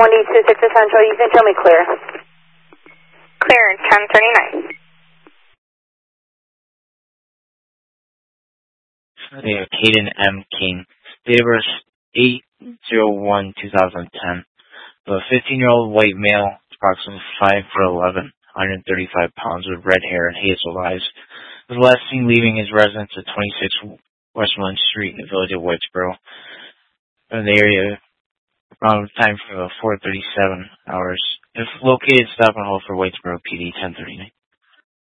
1D26 Central, you can show me clear. Clear, 1039. Caden M. King. Date of birth 8/01/2010. A 15-year-old white male, approximately 5'11", 135 pounds, with red hair and hazel eyes. Was last seen leaving his residence at 26 Westmoreland Street in the village of Whitesboro. In the area around time for 4:37 hours. If located, stop and hold for Whitesboro PD 1039.